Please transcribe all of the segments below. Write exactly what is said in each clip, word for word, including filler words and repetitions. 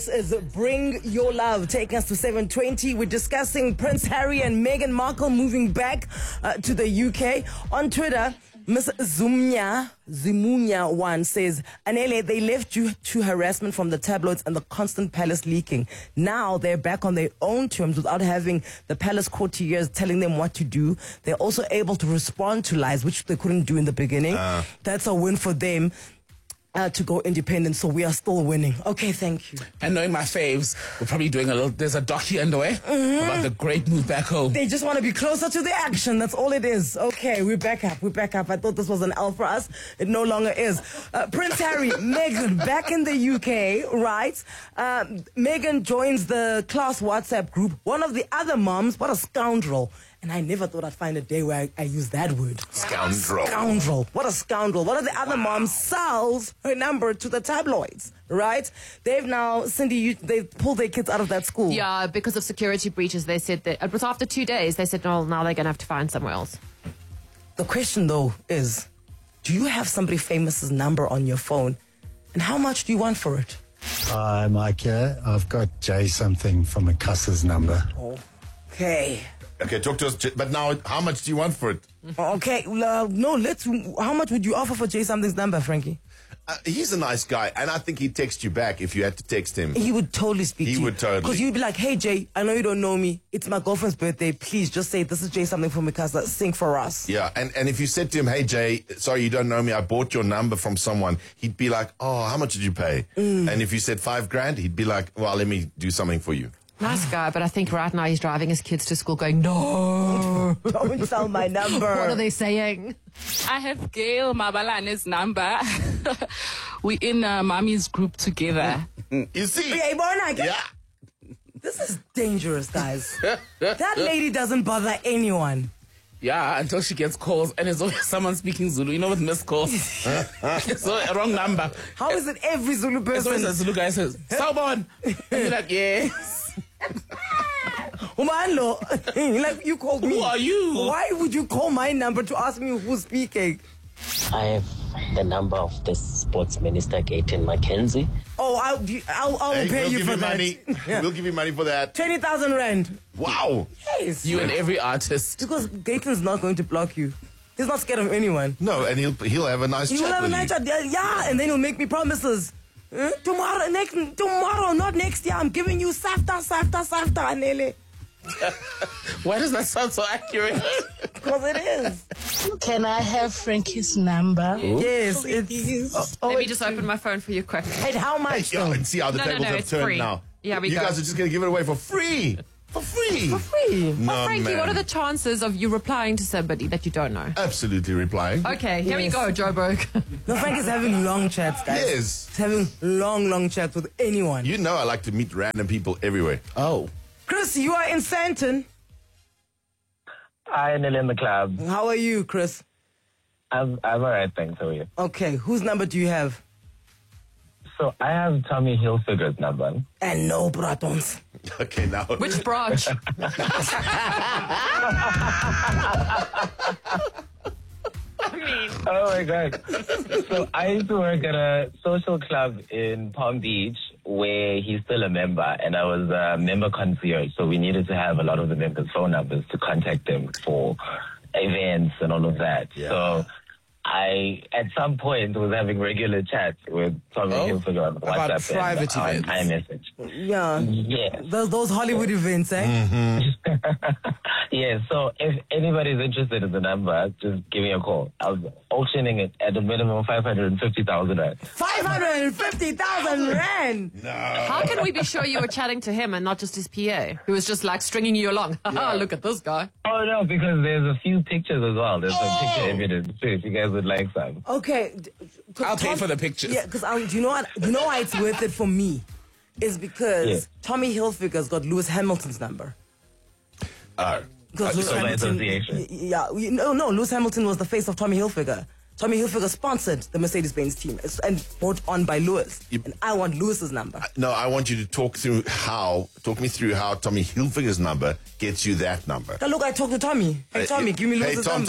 Is Bring Your Love, taking us to seven twenty. We're discussing Prince Harry and Meghan Markle moving back uh, to the U K. On Twitter, Miss Zumnya, Zimunya one says, Anele, they left due to harassment from the tabloids and the constant palace leaking. Now they're back on their own terms without having the palace courtiers telling them what to do. They're also able to respond to lies, which they couldn't do in the beginning. Uh. That's a win for them. Uh, to go independent, so we are still winning. Okay, thank you. And knowing my faves, we're probably doing a little, there's a docu underway mm-hmm. about the great move back home. They just want to be closer to the action, that's all it is. Okay, we're back up, we're back up. I thought this was an L for us, it no longer is. Uh, Prince Harry, Meghan, back in the U K, right? Uh, Meghan joins the class WhatsApp group. One of the other moms, what a scoundrel. And I never thought I'd find a day where I, I use that word. Scoundrel. Scoundrel. What a scoundrel. One of the other wow. moms sells her number to the tabloids, right? They've now, Cindy, you, they've pulled their kids out of that school. Yeah, because of security breaches, they said that, it was after two days, they said, no, now they're going to have to find somewhere else. The question, though, is, do you have somebody famous's number on your phone? And how much do you want for it? Hi, Mike. Yeah, I've got Jay something from a cuss's number. Okay. Okay, talk to us. But now, how much do you want for it? Okay, uh, no, let's. How much would you offer for Jay something's number, Frankie? Uh, he's a nice guy, and I think he'd text you back if you had to text him. He would totally speak he to you. He would totally. Because you'd be like, hey, Jay, I know you don't know me. It's my girlfriend's birthday. Please just say, this is Jay something from Mikasa. Sing for us. Yeah, and, and if you said to him, hey, Jay, sorry, you don't know me. I bought your number from someone. He'd be like, oh, how much did you pay? Mm. And if you said five grand, he'd be like, well, let me do something for you. Nice guy, but I think right now he's driving his kids to school going, no. Don't tell my number. What are they saying? I have Gail Mabalane's number. We're in uh, Mommy's group together. You see? Hey, Borna, yeah. This is dangerous, guys. That lady doesn't bother anyone. Yeah, until she gets calls and it's always someone speaking Zulu. You know, with missed calls. So a wrong number. How is it every Zulu person? It's always a Zulu guy says, Sawubona. And you're like, yes. Umando, like you called me. Who are you? Why would you call my number to ask me who's speaking? I have the number of the sports minister, Gayton Mackenzie. Oh, I'll, I'll, I'll hey, pay we'll you give for you that. Money. Yeah. We'll give you money for that. twenty thousand rand. Wow. Yes. You and every artist. Because Gayton's not going to block you. He's not scared of anyone. No, and he'll he'll have a nice he chat will have with a nice you. chat. Yeah, and then he'll make me promises. Uh, tomorrow, next, tomorrow, not next year. I'm giving you safta, safta, safta, Anele. Why does that sound so accurate? Because it is. Can I have Frankie's number? Ooh. Yes, it's. Oh, oh, Let me just open my phone for you quick. Hey, how much? Hey, yo, and see how the no, tables no, no, have it's turned free. now. Yeah, we you go. guys are just going to give it away for free. For free. For free. No, well, Frankie, man. what are the chances of you replying to somebody that you don't know? Absolutely replying. Okay, here yes. we go, Joe Burke. No, Frank is having long chats, guys. Yes. He's having long, long chats with anyone. You know I like to meet random people everywhere. Oh. Chris, you are in Sandton. Hi, Neil in the club. How are you, Chris? I'm, I'm all right, thanks. How are you? Okay, whose number do you have? So I have Tommy Hilfiger's number. And no Bratons. Okay, now. Which branch? I mean. Oh, my God. So I used to work at a social club in Palm Beach where he's still a member, and I was a member concierge, so we needed to have a lot of the members' phone numbers to contact them for events and all of that. Yeah. So I, at some point, was having regular chats with Tommy oh, Hilfiger on about WhatsApp private and events. iMessage. Yeah. Yes. Those, those Hollywood events, eh? Mm-hmm. Yeah, so if anybody's interested in the number, just give me a call. I was auctioning it at a minimum of five hundred fifty thousand rand. five hundred fifty thousand rand? No. How can we be sure you were chatting to him and not just his P A, who was just like stringing you along? Yeah. Look at this guy. Oh, no, because there's a few pictures as well. There's Oh. some picture evidence, too, if you guys would like some. Okay. d- d- I'll pay Tom- for the pictures. Yeah, because do you know what? You know why it's worth it for me? Is because Yeah. Tommy Hilfiger's got Lewis Hamilton's number. Oh. Because Lewis so by Hamilton, association. y- yeah, we- no, no, Lewis Hamilton was the face of Tommy Hilfiger. Tommy Hilfiger sponsored the Mercedes-Benz team it's- and brought on by Lewis. Yep. And I want Lewis's number. No, I want you to talk through how, talk me through how Tommy Hilfiger's number gets you that number. Now look, I talked to Tommy. Hey, Tommy, give me Hey, Lewis's Tom, number. Tom.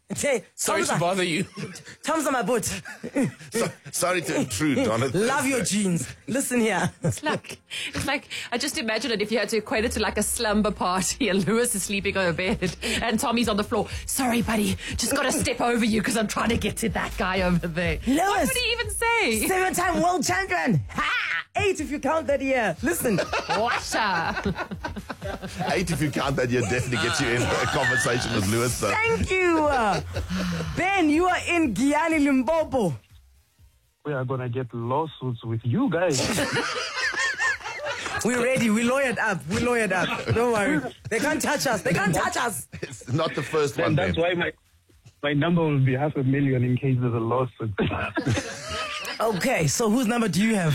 Okay, Sorry Tom's to on- bother you. Tom's on my boot. So, sorry to intrude, Donna. Love your jeans. Listen here. It's like, it's like, I just imagine it if you had to equate it to like a slumber party and Lewis is sleeping on a bed and Tommy's on the floor. Sorry, buddy, just got to step over you because I'm trying to get to that guy over there. Lewis. What would he even say? Seven-time world champion. Ha! Eight if you count that year. Listen. Washa. Eight, if you count that, you definitely get you in a conversation with Lewis, though. Thank you. Uh, Ben, you are in Giyani, Limpopo. We are going to get lawsuits with you guys. We're ready. We lawyered up. We lawyered up. Don't worry. They can't touch us. They can't touch us. It's not the first one, And that's Ben. why my, my number will be half a million in case there's a lawsuit. Okay, so whose number do you have?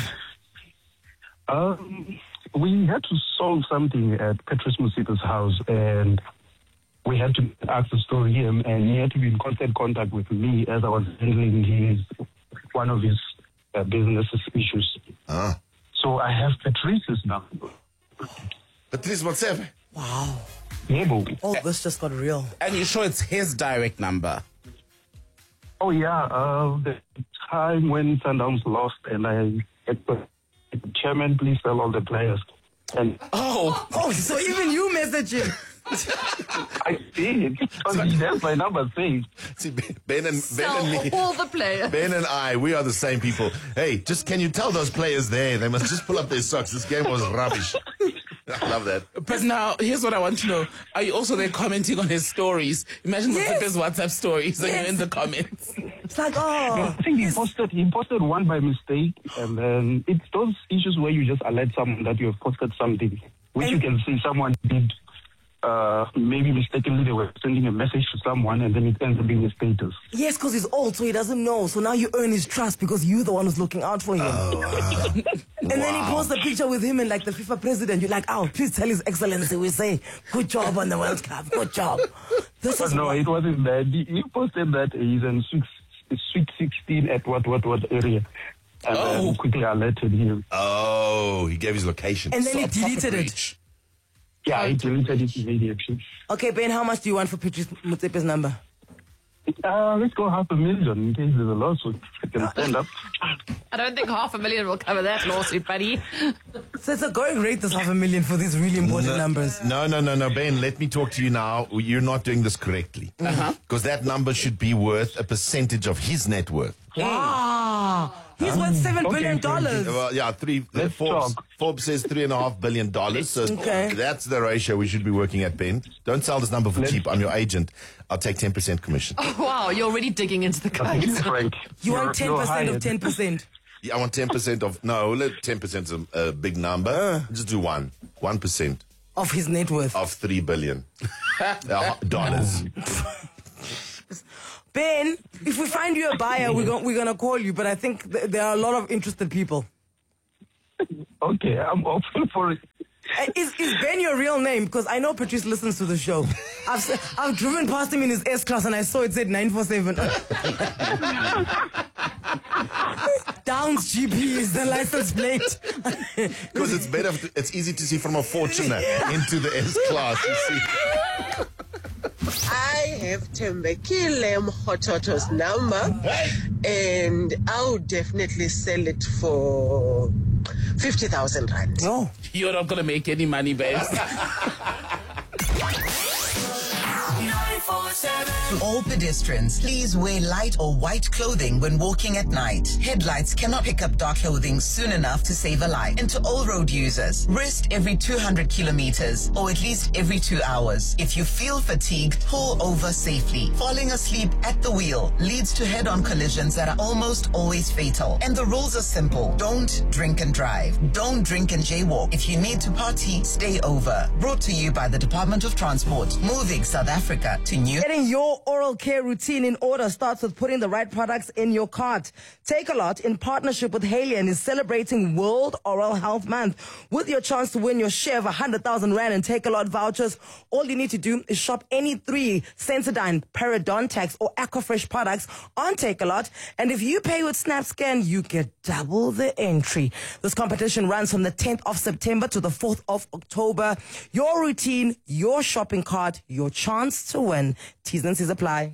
um, we had to solve something at Petrus Musipa's house, and we had to access to him, and he had to be in constant contact with me as I was handling his one of his uh, business issues. Ah. So I have Patrice's number. Patrice, what's up? Wow. Yeah, boo. Oh, this just got real. And you sure it's his direct number? Oh, yeah. Uh, the time when Sundowns lost, and I had to, chairman, please tell all the players. And Oh, Oh, so even you message him. I did. Because he has my number saved. See, Ben and, ben and Sell me. all the players. Ben and I, we are the same people. Hey, just can you tell those players there, they must just pull up their socks. This game was rubbish. I love that. but now here's what I want to know. Are you also there commenting on his stories? Imagine Yes. the his WhatsApp stories and Yes. you're in the comments. It's like, oh. I think he posted, he posted one by mistake, and then it's those issues where you just alert someone that you have posted something, which you can see someone did. Uh, maybe mistakenly they were sending a message to someone, and then it ends up being a status. Yes, because he's old, so he doesn't know. So now you earn his trust because you're the one who's looking out for him. And then he posts a picture with him and like the FIFA president. You're like, oh, please tell His Excellency we say, good job on the World Cup. Good job. This But is no, it wasn't that. He, he posted that he's in sweet, sweet sixteen at what, what, what area. And Oh. then quickly alerted him. Oh, he gave his location. And then he So a proper deleted it. breach. Yeah, he deleted it immediately. Okay, Ben, how much do you want for Patrice Motsepe's number? Uh, let's go half a million in case there's a lawsuit. I can stand up. I don't think half a million will cover that lawsuit, buddy. So it's a going rate, this half a million for these really important numbers. No, no, no, no, Ben, let me talk to you now. You're not doing this correctly. Uh-huh. Because that number should be worth a percentage of his net worth. Wow. He's worth seven Okay, billion dollars. Well, yeah, three. Let's Forbes, talk. Forbes says three and a half billion dollars. So Okay. that's the ratio we should be working at, Ben. Don't sell this number for cheap. I'm your agent. I'll take ten percent commission. Wow, you're already digging into the Thank you, guys. Frank. You You're- want ten you're percent of hired. ten percent. Yeah, I want ten percent of. No, let ten percent is a, a big number. Just do one. one percent Of his net worth. of three billion uh, dollars. Ben, if we find you a buyer, we're going we're gonna call you. But I think th- there are a lot of interested people. Okay, I'm open for it. Uh, Is, is Ben your real name? Because I know Patrice listens to the show. I've s- I've driven past him in his S class and I saw it said nine four seven. Downs G P is the license plate. Because it's better. To, it's easy to see from a Fortuner into the S class. You see. I have Tembekile Mhototo's number, and I'll definitely sell it for fifty thousand rand. No. You're not going to make any money, babes. To all pedestrians, please wear light or white clothing when walking at night. Headlights cannot pick up dark clothing soon enough to save a life. And to all road users, rest every two hundred kilometers or at least every two hours. If you feel fatigued, pull over safely. Falling asleep at the wheel leads to head-on collisions that are almost always fatal. And the rules are simple. Don't drink and drive. Don't drink and jaywalk. If you need to party, stay over. Brought to you by the Department of Transport, moving South Africa to new... Getting your oral care routine in order starts with putting the right products in your cart. Take a Lot, in partnership with Halion, is celebrating World Oral Health Month with your chance to win your share of one hundred thousand rand and Take a Lot vouchers. All you need to do is shop any three Sensodyne, Parodontax or Aquafresh products on Take a Lot. And if you pay with SnapScan, you get double the entry. This competition runs from the tenth of September to the fourth of October. Your routine, your shopping cart, your chance to win. T's and C's apply.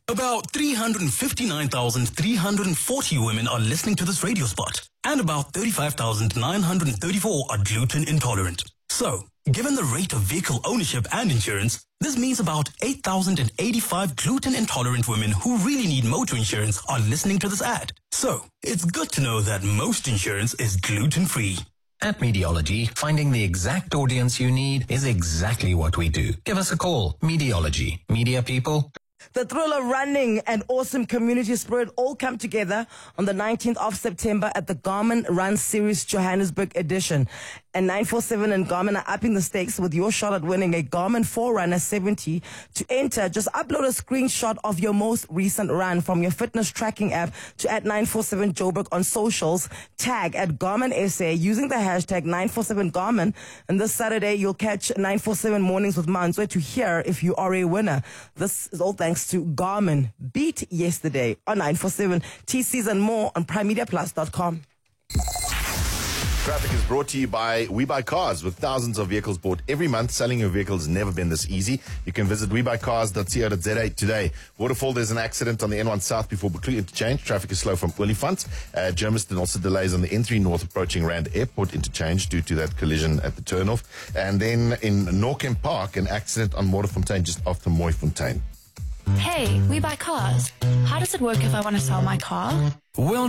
About three hundred fifty-nine thousand three hundred forty women are listening to this radio spot, and about thirty-five thousand nine hundred thirty-four are gluten intolerant. So, given the rate of vehicle ownership and insurance, this means about eight thousand eighty-five gluten intolerant women who really need motor insurance are listening to this ad. So, it's good to know that most insurance is gluten free. At Mediology, finding the exact audience you need is exactly what we do. Give us a call. Mediology. Media people. The thrill of running and awesome community spirit all come together on the nineteenth of September at the Garmin Run Series Johannesburg edition. And nine four seven and Garmin are upping the stakes with your shot at winning a Garmin Forerunner seventy. To enter, just upload a screenshot of your most recent run from your fitness tracking app to at nine four seven Joburg on socials. Tag at Garmin S A using the hashtag nine four seven Garmin. And this Saturday, you'll catch nine four seven Mornings with Manzwe to hear if you are a winner. This is all thanks to Garmin. Beat yesterday on nine four seven. T Cs and more on prime media plus dot com. Traffic is brought to you by We Buy Cars. With thousands of vehicles bought every month, selling your vehicle has never been this easy. You can visit we buy cars dot co dot za today. Waterfall, there's an accident on the N one South before Buccleuch Interchange. Traffic is slow from Olifant. Uh, Germiston also delays on the N three North approaching Rand Airport Interchange due to that collision at the turnoff. And then in Norchem Park, an accident on Waterfontein just after Mooifontein. Hey, We Buy Cars. How does it work if I want to sell my car? Well,